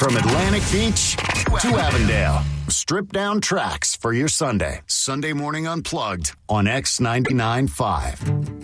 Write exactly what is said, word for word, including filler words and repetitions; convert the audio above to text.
From Atlantic Beach to Avondale. Strip down tracks for your Sunday. Sunday Morning Unplugged on X ninety-nine point five.